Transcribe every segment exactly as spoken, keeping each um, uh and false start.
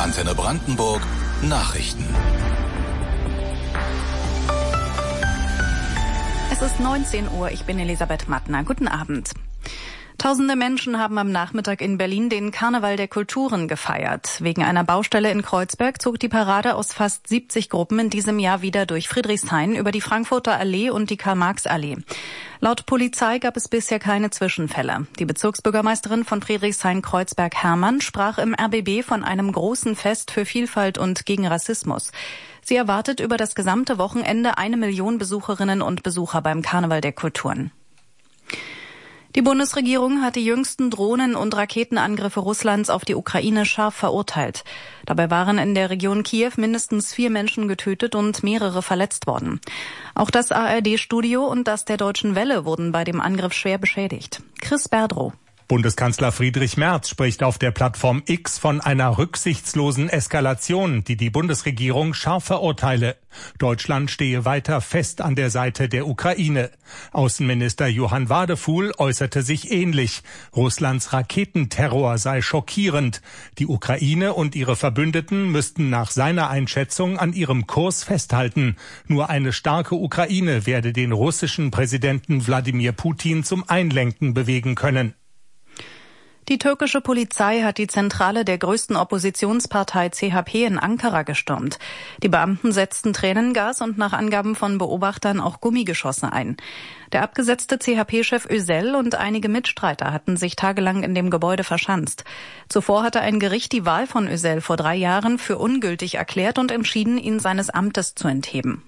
Antenne Brandenburg Nachrichten. Es ist neunzehn Uhr, ich bin Elisabeth Mattner. Guten Abend. Tausende Menschen haben am Nachmittag in Berlin den Karneval der Kulturen gefeiert. Wegen einer Baustelle in Kreuzberg zog die Parade aus fast siebzig Gruppen in diesem Jahr wieder durch Friedrichshain über die Frankfurter Allee und die Karl-Marx-Allee. Laut Polizei gab es bisher keine Zwischenfälle. Die Bezirksbürgermeisterin von Friedrichshain-Kreuzberg Hermann sprach im R B B von einem großen Fest für Vielfalt und gegen Rassismus. Sie erwartet über das gesamte Wochenende eine Million Besucherinnen und Besucher beim Karneval der Kulturen. Die Bundesregierung hat die jüngsten Drohnen- und Raketenangriffe Russlands auf die Ukraine scharf verurteilt. Dabei waren in der Region Kiew mindestens vier Menschen getötet und mehrere verletzt worden. Auch das A R D-Studio und das der Deutschen Welle wurden bei dem Angriff schwer beschädigt. Chris Berdrow. Bundeskanzler Friedrich Merz spricht auf der Plattform X von einer rücksichtslosen Eskalation, die die Bundesregierung scharf verurteile. Deutschland stehe weiter fest an der Seite der Ukraine. Außenminister Johann Wadefuhl äußerte sich ähnlich. Russlands Raketenterror sei schockierend. Die Ukraine und ihre Verbündeten müssten nach seiner Einschätzung an ihrem Kurs festhalten. Nur eine starke Ukraine werde den russischen Präsidenten Wladimir Putin zum Einlenken bewegen können. Die türkische Polizei hat die Zentrale der größten Oppositionspartei C H P in Ankara gestürmt. Die Beamten setzten Tränengas und nach Angaben von Beobachtern auch Gummigeschosse ein. Der abgesetzte C H P-Chef Özel und einige Mitstreiter hatten sich tagelang in dem Gebäude verschanzt. Zuvor hatte ein Gericht die Wahl von Özel vor drei Jahren für ungültig erklärt und entschieden, ihn seines Amtes zu entheben.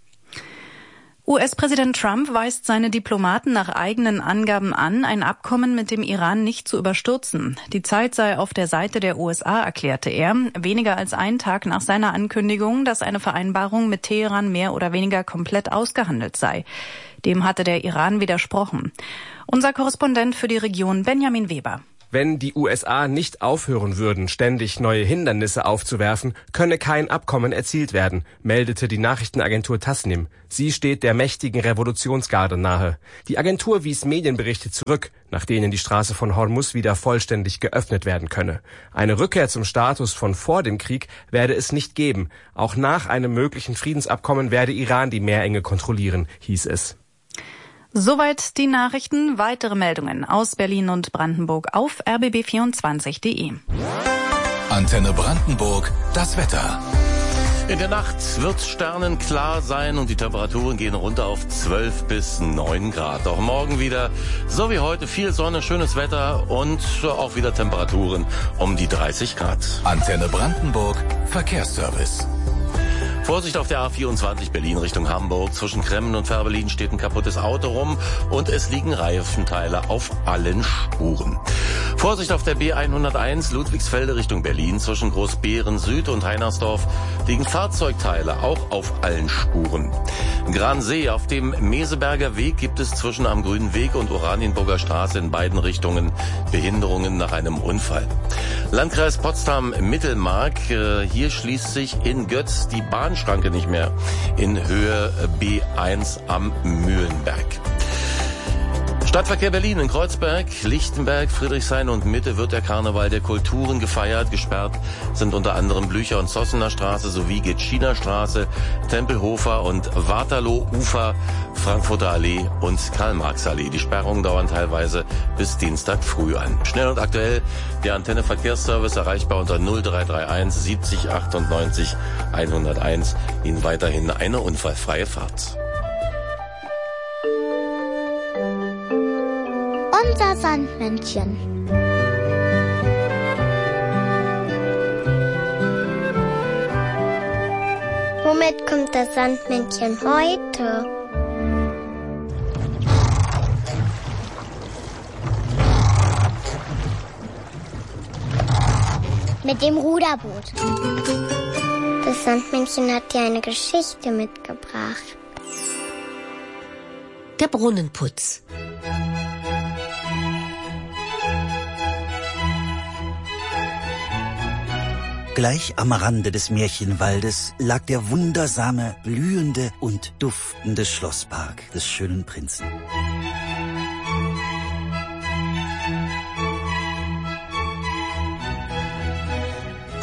U S-Präsident Trump weist seine Diplomaten nach eigenen Angaben an, ein Abkommen mit dem Iran nicht zu überstürzen. Die Zeit sei auf der Seite der U S A, erklärte er, weniger als einen Tag nach seiner Ankündigung, dass eine Vereinbarung mit Teheran mehr oder weniger komplett ausgehandelt sei. Dem hatte der Iran widersprochen. Unser Korrespondent für die Region Benjamin Weber. Wenn die U S A nicht aufhören würden, ständig neue Hindernisse aufzuwerfen, könne kein Abkommen erzielt werden, meldete die Nachrichtenagentur Tasnim. Sie steht der mächtigen Revolutionsgarde nahe. Die Agentur wies Medienberichte zurück, nach denen die Straße von Hormuz wieder vollständig geöffnet werden könne. Eine Rückkehr zum Status von vor dem Krieg werde es nicht geben. Auch nach einem möglichen Friedensabkommen werde Iran die Meerenge kontrollieren, hieß es. Soweit die Nachrichten. Weitere Meldungen aus Berlin und Brandenburg auf r b b vierundzwanzig punkt de. Antenne Brandenburg, das Wetter. In der Nacht wird sternenklar sein und die Temperaturen gehen runter auf zwölf bis neun Grad. Auch morgen wieder, so wie heute, viel Sonne, schönes Wetter und auch wieder Temperaturen um die dreißig Grad. Antenne Brandenburg, Verkehrsservice. Vorsicht auf der A vierundzwanzig Berlin Richtung Hamburg. Zwischen Kremmen und Fährberlin steht ein kaputtes Auto rum und es liegen Reifenteile auf allen Spuren. Vorsicht auf der B hunderteins Ludwigsfelde Richtung Berlin. Zwischen Großbeeren Süd und Heinersdorf liegen Fahrzeugteile auch auf allen Spuren. Gransee auf dem Meseberger Weg gibt es zwischen am Grünen Weg und Oranienburger Straße in beiden Richtungen Behinderungen nach einem Unfall. Landkreis Potsdam-Mittelmark, hier schließt sich in Götz die Bahnschranke nicht mehr in Höhe B eins am Mühlenberg. Stadtverkehr Berlin in Kreuzberg, Lichtenberg, Friedrichshain und Mitte wird der Karneval der Kulturen gefeiert. Gesperrt sind unter anderem Blücher- und Zossener Straße sowie Getschiner Straße, Tempelhofer und Waterloo-Ufer, Frankfurter Allee und Karl-Marx-Allee. Die Sperrungen dauern teilweise bis Dienstag früh an. Schnell und aktuell der Antenne Verkehrsservice erreichbar unter null drei drei eins siebzig achtundneunzig hunderteins. Ihnen weiterhin eine unfallfreie Fahrt. Unser Sandmännchen. Womit kommt das Sandmännchen heute? Mit dem Ruderboot. Das Sandmännchen hat dir eine Geschichte mitgebracht. Der Brunnenputz. Gleich am Rande des Märchenwaldes lag der wundersame, blühende und duftende Schlosspark des schönen Prinzen.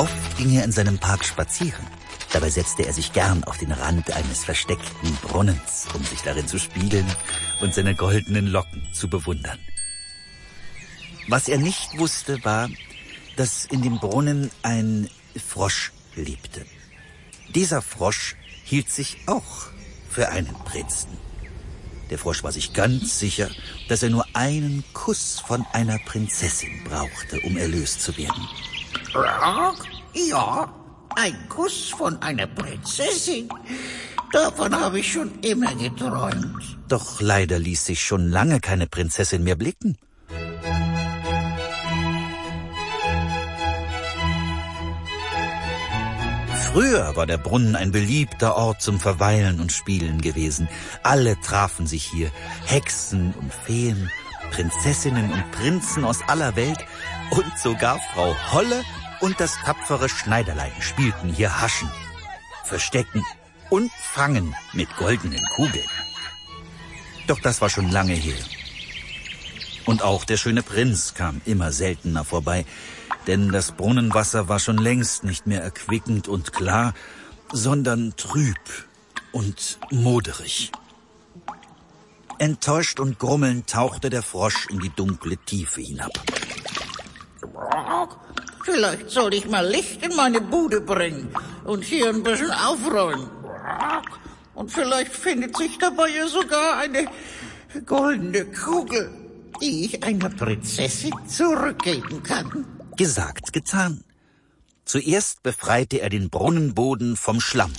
Oft ging er in seinem Park spazieren. Dabei setzte er sich gern auf den Rand eines versteckten Brunnens, um sich darin zu spiegeln und seine goldenen Locken zu bewundern. Was er nicht wusste, war, dass in dem Brunnen ein Frosch lebte. Dieser Frosch hielt sich auch für einen Prinzen. Der Frosch war sich ganz sicher, dass er nur einen Kuss von einer Prinzessin brauchte, um erlöst zu werden. Ja, ein Kuss von einer Prinzessin. Davon habe ich schon immer geträumt. Doch leider ließ sich schon lange keine Prinzessin mehr blicken. Früher war der Brunnen ein beliebter Ort zum Verweilen und Spielen gewesen. Alle trafen sich hier. Hexen und Feen, Prinzessinnen und Prinzen aus aller Welt und sogar Frau Holle und das tapfere Schneiderlein spielten hier Haschen, Verstecken und Fangen mit goldenen Kugeln. Doch das war schon lange her. Und auch der schöne Prinz kam immer seltener vorbei, denn das Brunnenwasser war schon längst nicht mehr erquickend und klar, sondern trüb und moderig. Enttäuscht und grummelnd tauchte der Frosch in die dunkle Tiefe hinab. Vielleicht soll ich mal Licht in meine Bude bringen und hier ein bisschen aufräumen. Und vielleicht findet sich dabei ja sogar eine goldene Kugel, die ich einer Prinzessin zurückgeben kann. Gesagt, getan. Zuerst befreite er den Brunnenboden vom Schlamm.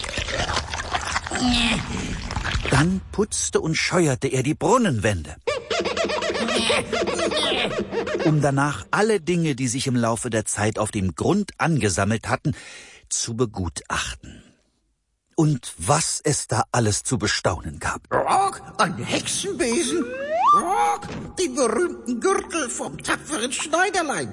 Dann putzte und scheuerte er die Brunnenwände, um danach alle Dinge, die sich im Laufe der Zeit auf dem Grund angesammelt hatten, zu begutachten. Und was es da alles zu bestaunen gab. Ein Hexenbesen, den berühmten Gürtel vom tapferen Schneiderlein.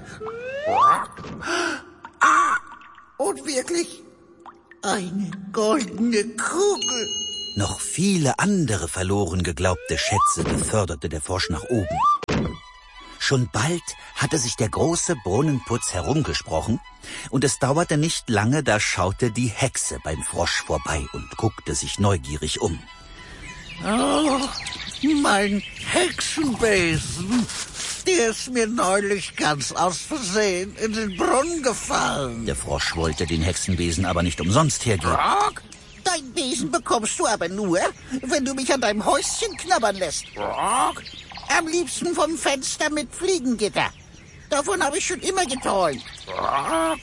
Ah, und wirklich eine goldene Kugel. Noch viele andere verloren geglaubte Schätze beförderte der Frosch nach oben. Schon bald hatte sich der große Brunnenputz herumgesprochen, und es dauerte nicht lange, da schaute die Hexe beim Frosch vorbei und guckte sich neugierig um. Oh, mein Hexenbesen, der ist mir neulich ganz aus Versehen in den Brunnen gefallen. Der Frosch wollte den Hexenbesen aber nicht umsonst hergeben. Rock, dein Besen bekommst du aber nur, wenn du mich an deinem Häuschen knabbern lässt. Rock, am liebsten vom Fenster mit Fliegengitter. Davon habe ich schon immer geträumt. Rock.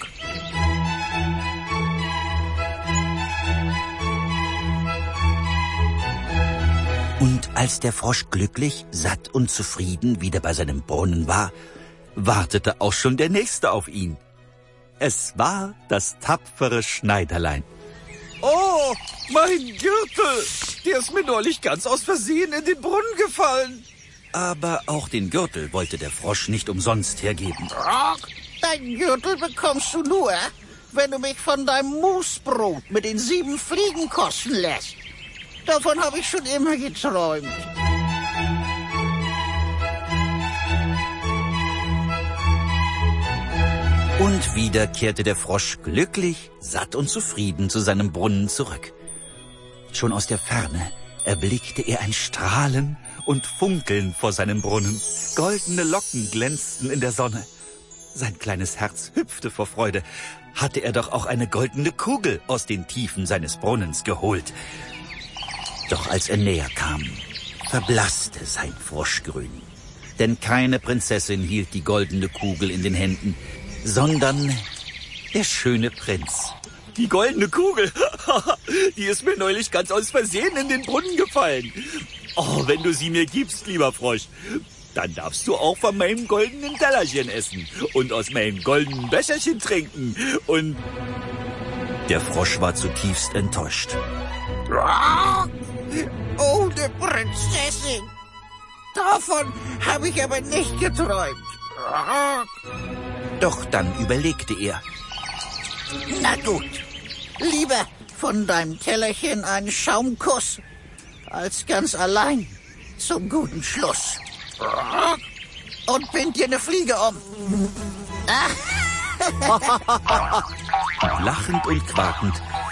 Und als der Frosch glücklich, satt und zufrieden wieder bei seinem Brunnen war, wartete auch schon der Nächste auf ihn. Es war das tapfere Schneiderlein. Oh, mein Gürtel! Der ist mir neulich ganz aus Versehen in den Brunnen gefallen. Aber auch den Gürtel wollte der Frosch nicht umsonst hergeben. Rock, dein Gürtel bekommst du nur, wenn du mich von deinem Musbrot mit den sieben Fliegen kosten lässt. Davon habe ich schon immer geträumt. Und wieder kehrte der Frosch glücklich, satt und zufrieden zu seinem Brunnen zurück. Schon aus der Ferne erblickte er ein Strahlen und Funkeln vor seinem Brunnen. Goldene Locken glänzten in der Sonne. Sein kleines Herz hüpfte vor Freude. Hatte er doch auch eine goldene Kugel aus den Tiefen seines Brunnens geholt. Doch als er näher kam, verblasste sein Froschgrün. Denn keine Prinzessin hielt die goldene Kugel in den Händen, sondern der schöne Prinz. Die goldene Kugel, die ist mir neulich ganz aus Versehen in den Brunnen gefallen. Oh, wenn du sie mir gibst, lieber Frosch, dann darfst du auch von meinem goldenen Tellerchen essen und aus meinem goldenen Becherchen trinken und... Der Frosch war zutiefst enttäuscht. Oh, eine Prinzessin! Davon habe ich aber nicht geträumt. Doch dann überlegte er. Na gut, lieber von deinem Tellerchen einen Schaumkuss, als ganz allein zum guten Schluss. Und bind dir eine Fliege um. Lachend und quakend